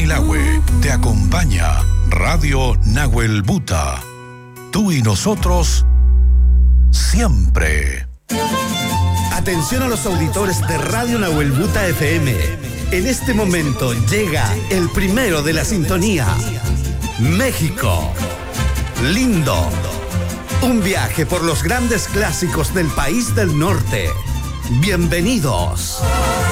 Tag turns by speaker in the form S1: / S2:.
S1: Tilahue te acompaña Radio Nahuel Buta. Tú y nosotros siempre.
S2: Atención a los auditores de Radio Nahuel Buta FM. En este momento llega el primero de la sintonía. México. Lindo. Un viaje por los grandes clásicos del país del norte. Bienvenidos.